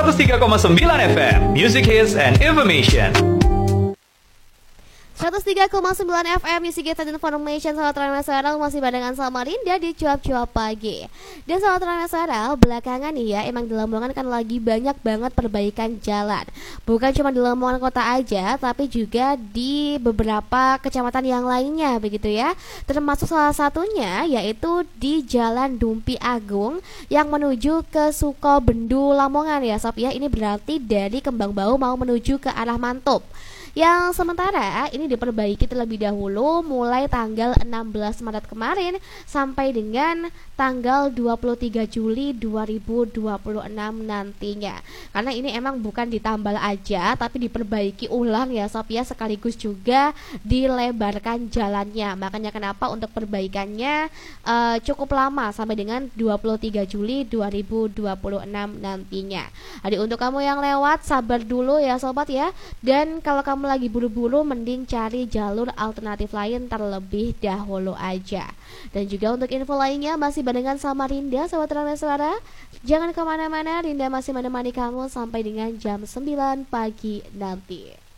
103,9 FM, Music Hits and Information. 103,9 FM Music Hits and Information. Selamat malam Sarah, masih barengan sama Rinda di cuap-cuap pagi. Dan selamat malam Sarah, belakangan nih ya, emang di Lamongan kan lagi banyak banget perbaikan jalan. Bukan cuma di Lamongan kota aja, tapi juga di beberapa kecamatan yang lainnya begitu ya. Termasuk salah satunya yaitu di Jalan Dumpi Agung yang menuju ke Sukobendu Lamongan ya Sob ya. Ini berarti dari Kembangbau mau menuju ke arah Mantop. Yang sementara ini diperbaiki terlebih dahulu mulai tanggal 16 Maret kemarin sampai dengan tanggal 23 Juli 2026 nantinya. Karena ini emang bukan ditambal aja tapi diperbaiki ulang ya Sob ya, sekaligus juga dilebarkan jalannya. Makanya kenapa untuk perbaikannya cukup lama sampai dengan 23 Juli 2026 nantinya. Jadi untuk kamu yang lewat sabar dulu ya sobat ya. Dan kalau kamu lagi buru-buru mending cari jalur alternatif lain terlebih dahulu aja. Dan juga untuk info lainnya masih barengan sama Rinda sahabat Rana Suara. Jangan kemana-mana, Rinda masih menemani kamu sampai dengan jam 9 pagi nanti.